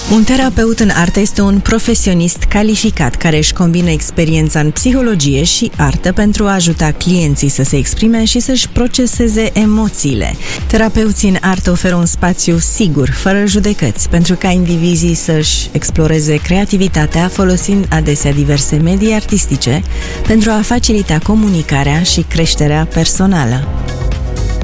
Un terapeut în artă este un profesionist calificat care își combină experiența în psihologie și artă pentru a ajuta clienții să se exprime și să-și proceseze emoțiile. Terapeuții în artă oferă un spațiu sigur, fără judecăți, pentru ca indivizii să-și exploreze creativitatea folosind adesea diverse medii artistice pentru a facilita comunicarea și creșterea personală.